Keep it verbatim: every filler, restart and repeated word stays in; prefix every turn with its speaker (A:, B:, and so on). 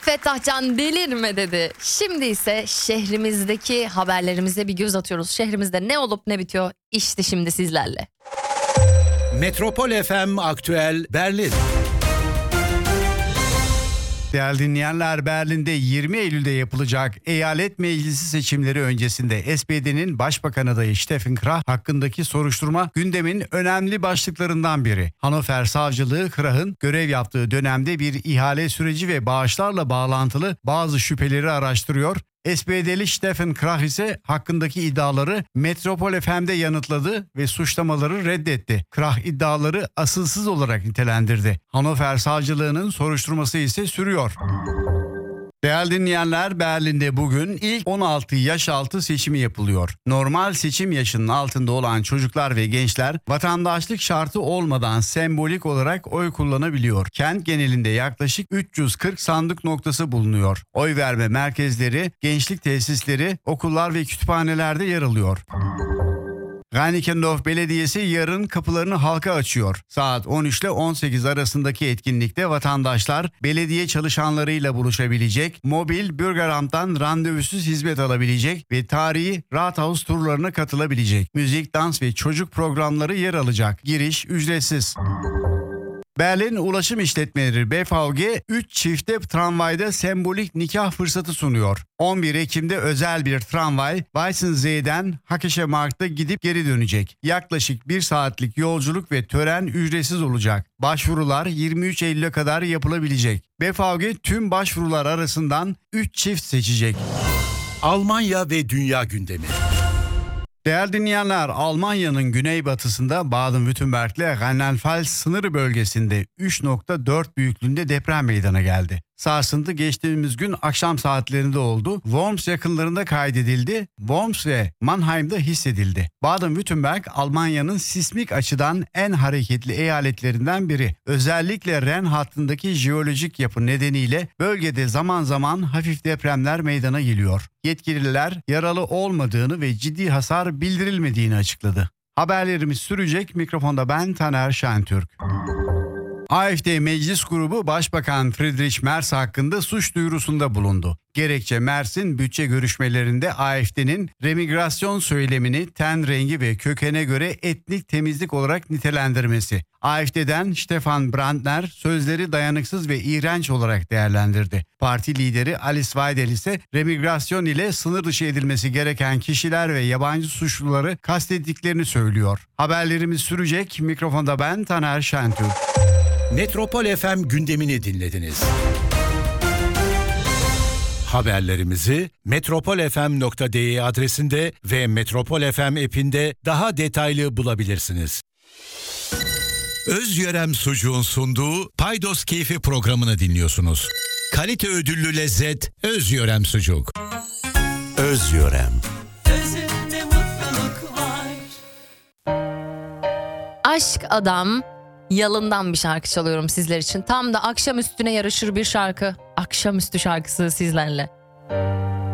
A: Fettah Can delirme dedi. Şimdi ise şehrimizdeki haberlerimize bir göz atıyoruz. Şehrimizde ne olup ne bitiyor işte şimdi sizlerle.
B: Metropol F M Aktüel Berlin.
C: Değerli dinleyenler, Berlin'de yirmi Eylül'de yapılacak eyalet meclisi seçimleri öncesinde S P D'nin başbakan adayı Steffen Krah hakkındaki soruşturma gündemin önemli başlıklarından biri. Hannover Savcılığı Krah'ın görev yaptığı dönemde bir ihale süreci ve bağışlarla bağlantılı bazı şüpheleri araştırıyor. S P D'li Steffen Krah ise hakkındaki iddiaları Metropol F M'de yanıtladı ve suçlamaları reddetti. Krah iddiaları asılsız olarak nitelendirdi. Hannover Savcılığı'nın soruşturması ise sürüyor. Değerli dinleyenler, Berlin'de bugün ilk on altı yaş altı seçimi yapılıyor. Normal seçim yaşının altında olan çocuklar ve gençler vatandaşlık şartı olmadan sembolik olarak oy kullanabiliyor. Kent genelinde yaklaşık üç yüz kırk sandık noktası bulunuyor. Oy verme merkezleri, gençlik tesisleri, okullar ve kütüphanelerde yer alıyor. Reinickendorf Belediyesi yarın kapılarını halka açıyor. Saat on üç ile on sekiz arasındaki etkinlikte vatandaşlar belediye çalışanlarıyla buluşabilecek, mobil Bürgeramt'tan randevusuz hizmet alabilecek ve tarihi Rathaus turlarına katılabilecek. Müzik, dans ve çocuk programları yer alacak. Giriş ücretsiz. Berlin Ulaşım İşletmeleri B V G üç çifte tramvayda sembolik nikah fırsatı sunuyor. on bir Ekim'de özel bir tramvay Weissensee'den Hackesche Markt'a gidip geri dönecek. Yaklaşık bir saatlik yolculuk ve tören ücretsiz olacak. Başvurular yirmi üç Eylül'e kadar yapılabilecek. B V G tüm başvurular arasından üç çift seçecek.
B: Almanya ve dünya gündemi.
C: Değerli dinleyenler, Almanya'nın güneybatısında Baden-Württemberg ile Rheinland-Pfalz sınır bölgesinde üç nokta dört büyüklüğünde deprem meydana geldi. Sarsıntı geçtiğimiz gün akşam saatlerinde oldu. Worms yakınlarında kaydedildi. Worms ve Mannheim'da hissedildi. Baden-Württemberg, Almanya'nın sismik açıdan en hareketli eyaletlerinden biri. Özellikle Ren hattındaki jeolojik yapı nedeniyle bölgede zaman zaman hafif depremler meydana geliyor. Yetkililer yaralı olmadığını ve ciddi hasar bildirilmediğini açıkladı. Haberlerimiz sürecek. Mikrofonda ben Taner Şentürk. A F D Meclis Grubu Başbakan Friedrich Merz hakkında suç duyurusunda bulundu. Gerekçe, Merz'in bütçe görüşmelerinde A F D'nin remigrasyon söylemini ten rengi ve kökene göre etnik temizlik olarak nitelendirmesi. A F D'den Stefan Brandner sözleri dayanıksız ve iğrenç olarak değerlendirdi. Parti lideri Alice Weidel ise remigrasyon ile sınır dışı edilmesi gereken kişiler ve yabancı suçluları kastettiklerini söylüyor. Haberlerimiz sürecek. Mikrofonda ben Taner Şentürk.
B: Metropol F M gündemini dinlediniz. Haberlerimizi metropol f m nokta d e adresinde ve Metropol F M app'inde daha detaylı bulabilirsiniz. Özyörem Sucuğun sunduğu Paydos Keyfi programını dinliyorsunuz. Kalite ödüllü lezzet Özyörem Sucuk. Özyörem.
D: Özünde mutluluk var.
A: Aşk Adam Yalın'dan bir şarkı çalıyorum sizler için. Tam da akşam üstüne yaraşır bir şarkı. Akşamüstü şarkısı sizlerle.